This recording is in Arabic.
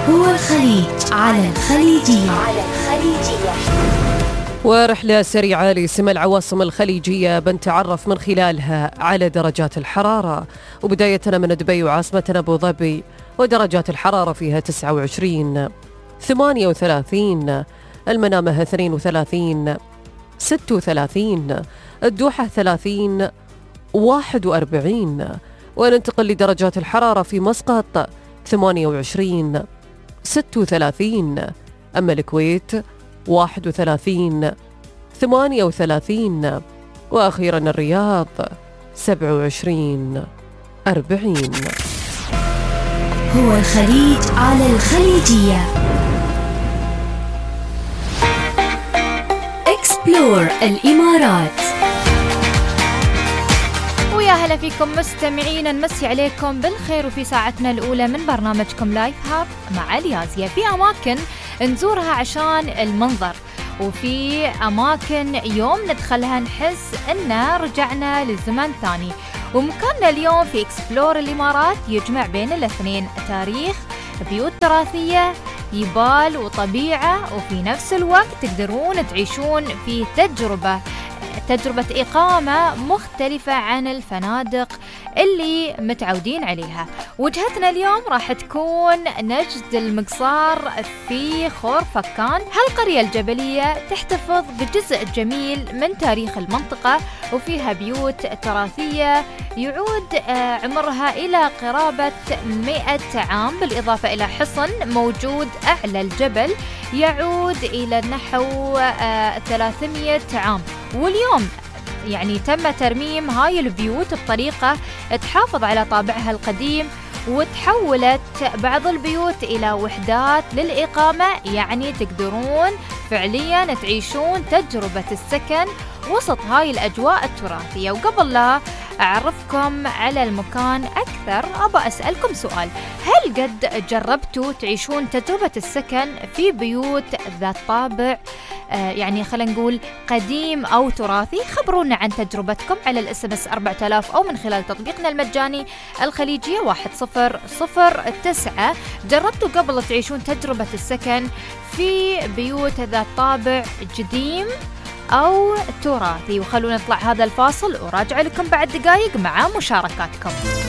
هو الخليج على الخليجية. ورحلة سريعة لسم العواصم الخليجية بنتعرف من خلالها على درجات الحرارة، وبداية من دبي وعاصمتنا أبو ظبي، ودرجات الحرارة فيها 29 38، المنامة 32 36، الدوحة 30 41. وننتقل لدرجات الحرارة في مسقط 28 36، أما الكويت 31 38، وأخيرا الرياض 27 40. هو الخليج على الخليجية. اكسبلور الإمارات. ويا هلا فيكم مستمعين، نمسي عليكم بالخير وفي ساعتنا الأولى من برنامجكم لايف هاب مع اليازية. في أماكن نزورها عشان المنظر، وفي أماكن يوم ندخلها نحس إننا رجعنا لزمن ثاني. ومكاننا اليوم في اكسبلور الإمارات يجمع بين الاثنين، تاريخ، بيوت تراثية، جبال وطبيعة، وفي نفس الوقت تقدرون تعيشون في تجربة إقامة مختلفة عن الفنادق اللي متعودين عليها. وجهتنا اليوم راح تكون نجد المقصار في خور فكان. هالقرية الجبلية تحتفظ بجزء جميل من تاريخ المنطقة، وفيها بيوت تراثية يعود عمرها إلى قرابة 100 عام، بالإضافة إلى حصن موجود أعلى الجبل يعود إلى نحو 300 عام. واليوم يعني تم ترميم هاي البيوت بطريقة تحافظ على طابعها القديم، وتحولت بعض البيوت إلى وحدات للإقامة، يعني تقدرون فعليا تعيشون تجربة السكن وسط هاي الأجواء التراثية. وقبل لا أعرفكم على المكان أكثر أبى أسألكم سؤال: هل قد جربتوا تعيشون تجربة السكن في بيوت ذات طابع يعني خلينا نقول قديم أو تراثي؟ خبرونا عن تجربتكم على الSMS 4000 أو من خلال تطبيقنا المجاني الخليجية 1009. جربتوا قبل تعيشون تجربة السكن في بيوت ذات طابع قديم أو تراثي؟ وخلونا نطلع هذا الفاصل وراجع لكم بعد دقائق مع مشاركاتكم.